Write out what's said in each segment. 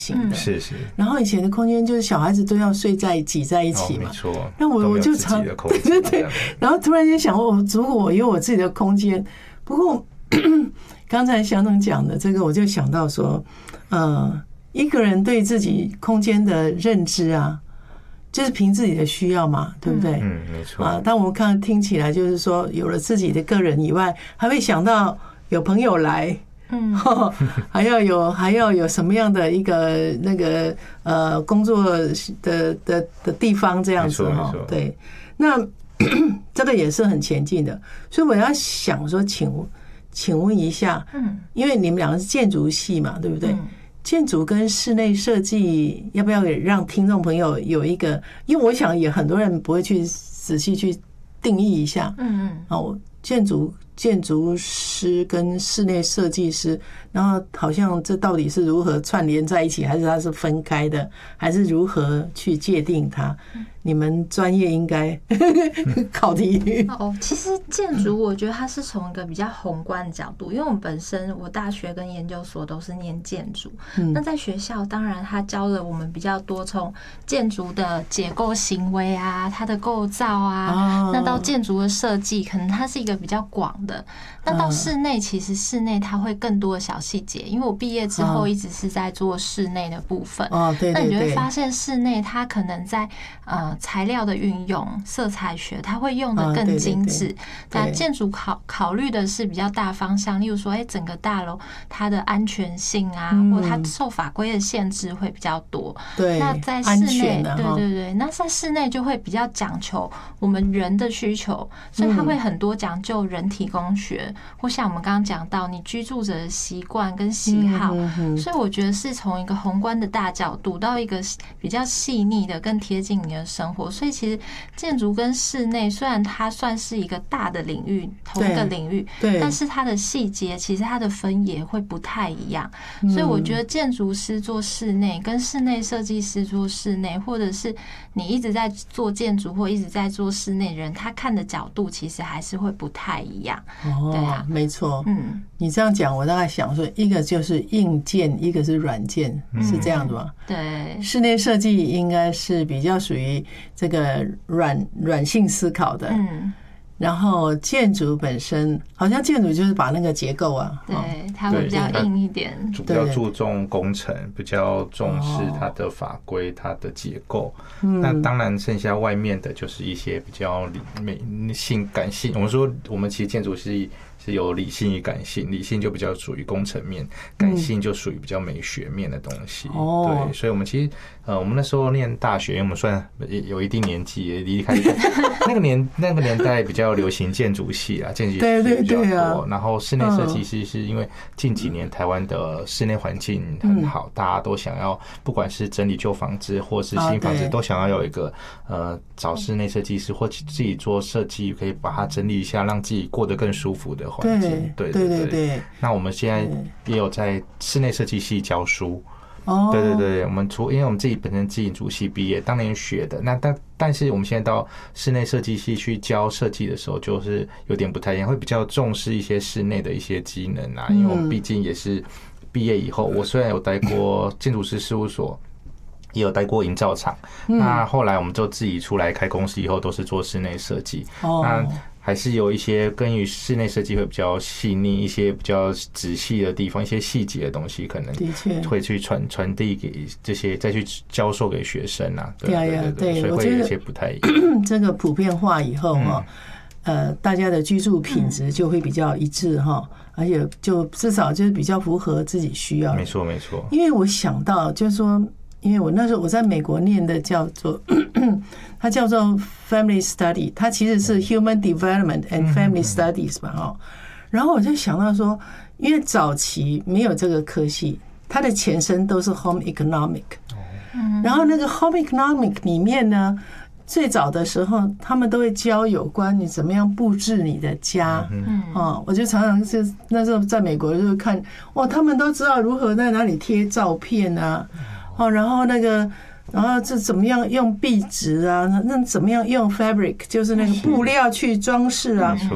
型的， 是。 然后以前的空间就是小孩子都要挤在一起嘛， 没错。 那我就常对，然后突然间想，如果我有我自己的空间，不过刚才祥总讲的这个，我就想到说，一个人对自己空间的认知啊，就是凭自己的需要嘛，对不对？ 没错。 当我们听起来就是说，有了自己的个人以外，还会想到有朋友来。还要有什么样的一个那个工作的地方这样子哈？对，那这个也是很前进的，所以我要想说，请问一下，因为你们两个是建筑系嘛，对不对？建筑跟室内设计，要不要让听众朋友有一个？因为我想也很多人不会去仔细去定义一下，建筑师跟室内设计师，然后好像这到底是如何串联在一起，还是它是分开的，还是如何去界定它？你们专业应该考题。 其实建筑我觉得它是从一个比较宏观的角度，因为我们本身我大学跟研究所都是念建筑，那在学校当然它教了我们比较多从建筑的结构行为啊，它的构造啊，那到建筑的设计，可能它是一个比较广的。那到室内，其实室内它会更多的小细节，因为我毕业之后一直是在做室内的部分。 对， 那你就会发现室内它可能在材料的运用、色彩学，它会用的更精致。那建筑考虑的是比较大方向，例如说，整个大楼它的安全性啊，或它受法规的限制会比较多。 对， 那在室内，对，那在室内就会比较讲求我们人的需求，所以它会很多讲究人体工学，或像我们刚刚讲到你居住者的习惯跟喜好。所以我觉得是从一个宏观的大角度到一个比较细腻的、更贴近你的生活。所以其实建筑跟室内虽然它算是一个大的领域，同一个领域，但是它的细节其实它的分野会不太一样。所以我觉得建筑师做室内跟室内设计师做室内，或者是你一直在做建筑或一直在做室内人，他看的角度其实还是会不太一样。对啊， 没错。你这样讲，我大概想说，一个就是硬件，一个是软件，是这样的吗？ 对， 室内设计应该是比较属于这个软性思考的。然后建筑本身，好像建筑就是把那个结构啊， 对，它会比较硬一点， 比较注重工程，比较重视它的法规、它的结构。那当然，剩下外面的就是一些比较理性、感性。我们说，我们其实建筑是有理性与感性，理性就比较属于工程面，感性就属于比较美学面的东西。对，所以我们其实我们那时候念大学，因为我们算有一定年纪，也离开那个年代比较流行建筑系啊，建筑系比较多。然后室内设计师是因为近几年台湾的室内环境很好，大家都想要，不管是整理旧房子或是新房子，都想要有一个找室内设计师或自己做设计，可以把它整理一下，让自己过得更舒服的环境。对。那我们现在也有在室内设计系教书。对，我们因为我们自己本身建筑系毕业，当年学的。那但是我们现在到室内设计系去教设计的时候，就是有点不太一样，会比较重视一些室内的一些机能啊。因为我们毕竟也是毕业以后，我虽然有待过建筑师事务所，也有待过营造厂，那后来我们就自己出来开公司以后，都是做室内设计。那还是有一些跟于室内设计会比较细腻一些、比较仔细的地方，一些细节的东西，可能会去传递给这些，再去教授给学生啊。对，所以会有一些不太一样。 这个普遍化以后大家的居住品质就会比较一致哈，而且就至少就是比较符合自己需要的。 没错。 因为我想到就是说，因为我那时候我在美国念的它叫做 Family Study， 它其实是 Human Development and Family Studies 嘛然后我就想到说，因为早期没有这个科系，它的前身都是 Home Economic， 然后那个 Home Economic 里面呢，最早的时候他们都会教有关你怎么样布置你的家。我就常常是那时候在美国就会看，他们都知道如何在哪里贴照片啊。然后这怎么样用壁纸啊？那怎么样用 fabric， 就是那个布料去装饰啊？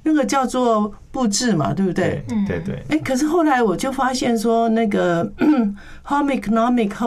那个叫做布置嘛，对不对？ 对对。 可是后来我就发现说，那个 home economic